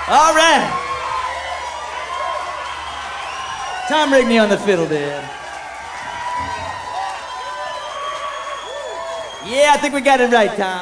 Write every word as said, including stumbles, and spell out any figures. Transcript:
All right. Tom Rigney on the fiddle, Dad. Yeah, I think we got it right, Tom.